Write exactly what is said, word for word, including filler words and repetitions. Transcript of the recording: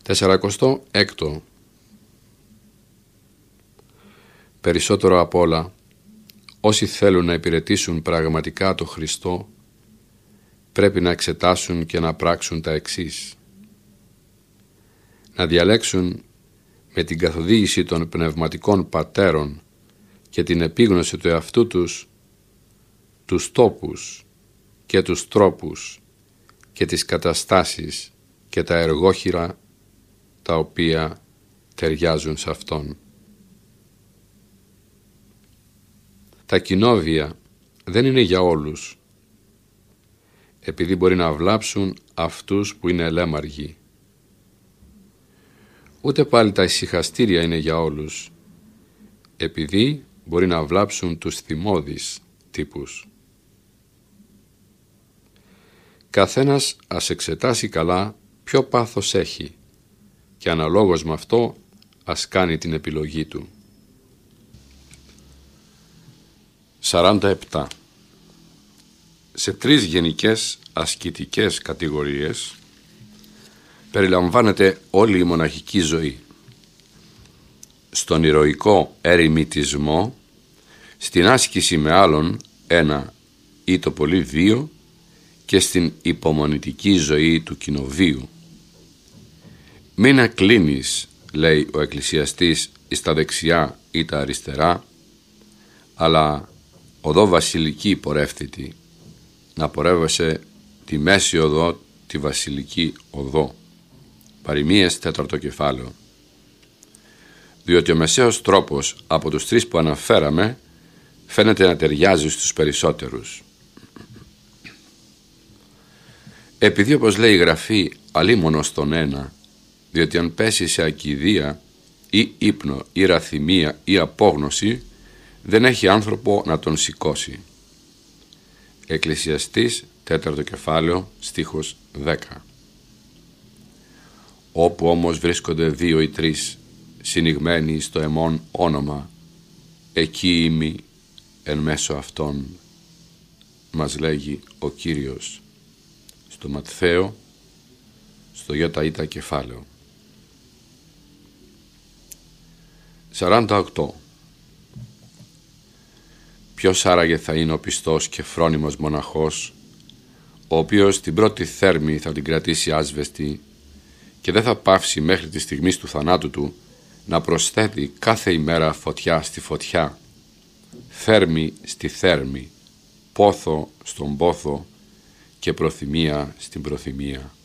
Τεσσαρακοστό έκτο. Περισσότερο απ' όλα, όσοι θέλουν να υπηρετήσουν πραγματικά το Χριστό, πρέπει να εξετάσουν και να πράξουν τα εξής. Να διαλέξουν με την καθοδήγηση των πνευματικών πατέρων και την επίγνωση του εαυτού τους τους τόπους και τους τρόπους και τις καταστάσεις και τα εργόχειρα τα οποία ταιριάζουν σε αυτόν. Τα κοινόβια δεν είναι για όλους, επειδή μπορεί να βλάψουν αυτούς που είναι ελέμαργοι. Ούτε πάλι τα ησυχαστήρια είναι για όλους, επειδή μπορεί να βλάψουν τους θυμώδεις τύπους. Καθένας ας εξετάσει καλά ποιο πάθος έχει και αναλόγως με αυτό ας κάνει την επιλογή του. σαράντα επτά. Σε τρεις γενικές ασκητικές κατηγορίες περιλαμβάνεται όλη η μοναχική ζωή. Στον ηρωικό ερημιτισμό, στην άσκηση με άλλον ένα ή το πολύ δύο και στην υπομονητική ζωή του κοινοβίου. Μην ακλίνεις, λέει ο εκκλησιαστής, εις τα δεξιά ή τα αριστερά, αλλά οδό βασιλική πορεύθητη, να πορεύεσαι τη μέση οδό, τη βασιλική οδό. Παροιμίες τέταρτο κεφάλαιο. Διότι ο μεσαίος τρόπος από τους τρεις που αναφέραμε φαίνεται να ταιριάζει στους περισσότερους. Επειδή, όπως λέει η Γραφή, αλίμονο στον ένα, διότι αν πέσει σε ακηδία ή ύπνο ή ραθυμία ή απόγνωση, δεν έχει άνθρωπο να τον σηκώσει. Εκκλησιαστής τέταρτο κεφάλαιο στίχος δέκα. Όπου όμως βρίσκονται δύο ή τρεις συνηγμένοι στο εμόν όνομα, εκεί είμαι εν μέσω αυτών, μας λέγει ο Κύριος στο Ματθαίο, στο Ιαταΐτα κεφάλαιο. σαράντα οκτώ. Ποιος άραγε θα είναι ο πιστός και φρόνιμος μοναχός, ο οποίος την πρώτη θέρμη θα την κρατήσει άσβεστη και δεν θα πάυσει μέχρι τη στιγμή του θανάτου του να προσθέτει κάθε ημέρα φωτιά στη φωτιά, θέρμη στη θέρμη, πόθο στον πόθο και προθυμία στην προθυμία.